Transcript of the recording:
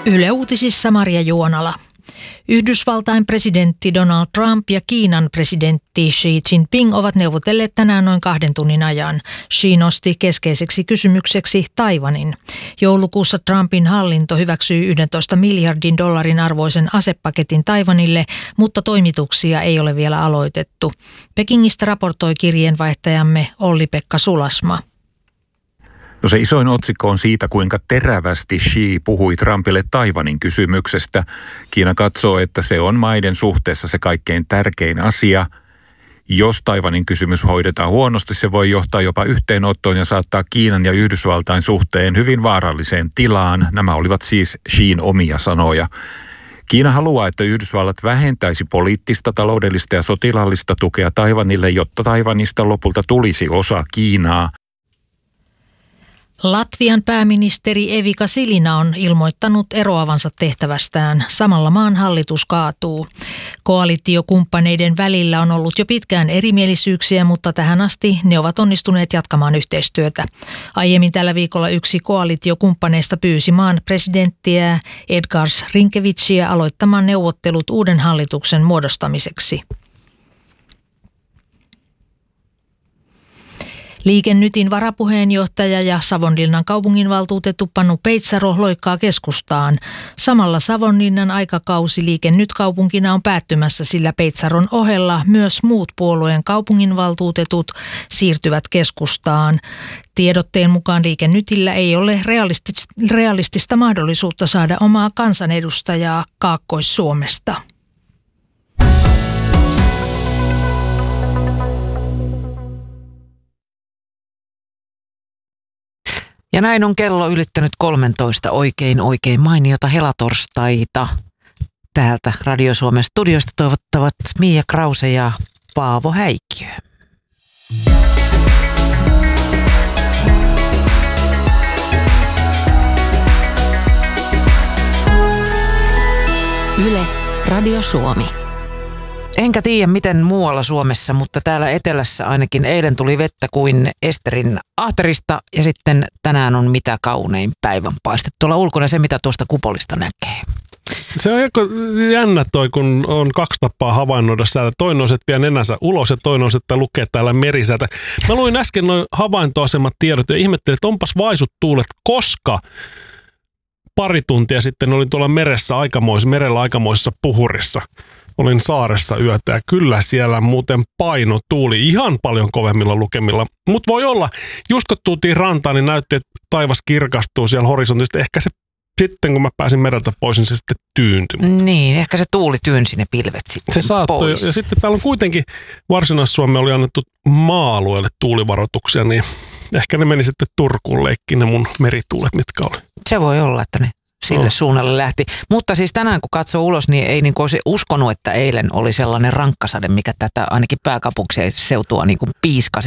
Yle Uutisissa Maria Juonala. Yhdysvaltain presidentti Donald Trump ja Kiinan presidentti Xi Jinping ovat neuvotelleet tänään noin 2 tunnin ajan. Xi nosti keskeiseksi kysymykseksi Taiwanin. Joulukuussa Trumpin hallinto hyväksyi $11 miljardin arvoisen asepaketin Taiwanille, mutta toimituksia ei ole vielä aloitettu. Pekingistä raportoi kirjeenvaihtajamme Olli-Pekka Sulasma. No se isoin otsikko on siitä, kuinka terävästi Xi puhui Trumpille Taiwanin kysymyksestä. Kiina katsoo, että se on maiden suhteessa se kaikkein tärkein asia. Jos Taiwanin kysymys hoidetaan huonosti, se voi johtaa jopa yhteenottoon ja saattaa Kiinan ja Yhdysvaltain suhteen hyvin vaaralliseen tilaan. Nämä olivat siis Xin omia sanoja. Kiina haluaa, että Yhdysvallat vähentäisi poliittista, taloudellista ja sotilaallista tukea Taiwanille, jotta Taiwanista lopulta tulisi osa Kiinaa. Latvian pääministeri Evika Silina on ilmoittanut eroavansa tehtävästään. Samalla maan hallitus kaatuu. Koalitiokumppaneiden välillä on ollut jo pitkään erimielisyyksiä, mutta tähän asti ne ovat onnistuneet jatkamaan yhteistyötä. Aiemmin tällä viikolla yksi koalitiokumppaneista pyysi maan presidenttiä Edgars Rinkevičiä aloittamaan neuvottelut uuden hallituksen muodostamiseksi. Liike Nytin varapuheenjohtaja ja Savonlinnan kaupunginvaltuutettu Panu Peitsaro loikkaa keskustaan. Samalla Savonlinnan aikakausi Liike Nyt-kaupunkina on päättymässä, sillä Peitsaron ohella myös muut puolueen kaupunginvaltuutetut siirtyvät keskustaan. Tiedotteen mukaan Liike Nytillä ei ole realistista mahdollisuutta saada omaa kansanedustajaa Kaakkois-Suomesta. Ja näin on kello ylittänyt 13. Oikein mainiota helatorstaita. Täältä Radio Suomen studiosta toivottavat Mia Krause ja Paavo Häikkiö. Yle, Radio Suomi. Enkä tiedä miten muualla Suomessa, mutta täällä etelässä ainakin eilen tuli vettä kuin Esterin ahterista ja sitten tänään on mitä kaunein päivänpaiste. Tuolla ulkona se, mitä tuosta kupolista näkee. Se on aika jännä toi, kun on 2 tapaa havainnoida säätä. Toinen on, että vie nenänsä ulos ja toinen on, että lukee täällä merisäätä. Mä luin äsken noin havaintoasemat tiedot ja ihmettelin, että onpas vaisut tuulet, koska pari tuntia sitten olin tuolla merellä aikamoisessa puhurissa. Olin saaressa yötä ja kyllä siellä muuten paino tuuli ihan paljon kovemmilla lukemilla. Mutta voi olla, just kun tultiin rantaan, niin näytti, että taivas kirkastuu siellä horisontista. Ehkä se sitten, kun mä pääsin mereltä pois, niin se sitten tyyntyi. Niin, ehkä se tuuli tyynsi ne pilvet sitten se saattoi pois. Ja sitten täällä on kuitenkin, Varsinais-Suomeen oli annettu maa-alueelle tuulivaroituksia, niin ehkä ne meni sitten Turkuun leikkiin ne mun merituulet, mitkä oli. Se voi olla, että ne sille suunnalle lähti. Mutta siis tänään kun katsoo ulos, niin ei niin kuin olisi uskonut, että eilen oli sellainen rankkasade, mikä tätä ainakin pääkaupunkiseutua niin kuin piiskasi.